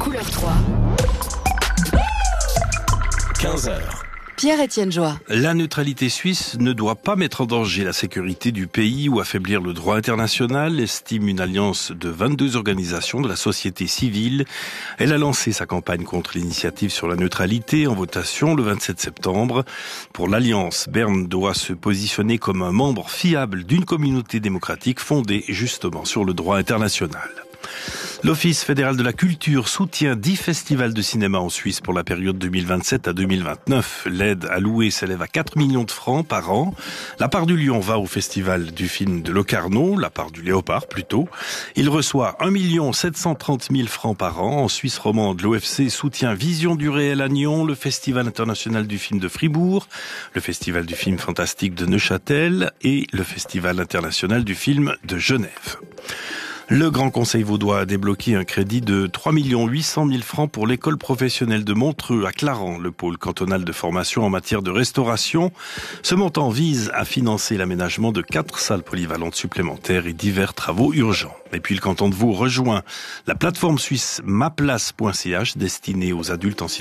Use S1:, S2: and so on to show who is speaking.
S1: Couleur 3.
S2: 15h.
S1: Pierre-Étienne Joie.
S3: La neutralité suisse ne doit pas mettre en danger la sécurité du pays ou affaiblir le droit international, estime une alliance de 22 organisations de la société civile. Elle a lancé sa campagne contre l'initiative sur la neutralité en votation le 27 septembre. Pour l'alliance, Berne doit se positionner comme un membre fiable d'une communauté démocratique fondée justement sur le droit international. L'Office fédéral de la culture soutient 10 festivals de cinéma en Suisse pour la période 2027 à 2029. L'aide allouée s'élève à 4 millions de francs par an. La part du lion va au festival du film de Locarno, la part du léopard plutôt. Il reçoit 1 730 000 francs par an. En Suisse romande, l'OFC soutient Vision du réel à Nyon, le Festival international du film de Fribourg, le Festival du film fantastique de Neuchâtel et le Festival international du film de Genève. Le Grand Conseil vaudois a débloqué un crédit de 3 800 000 francs pour l'école professionnelle de Montreux à Clarens, le pôle cantonal de formation en matière de restauration. Ce montant vise à financer l'aménagement de 4 salles polyvalentes supplémentaires et divers travaux urgents. Et puis le canton de Vaud rejoint la plateforme suisse maplace.ch destinée aux adultes en situation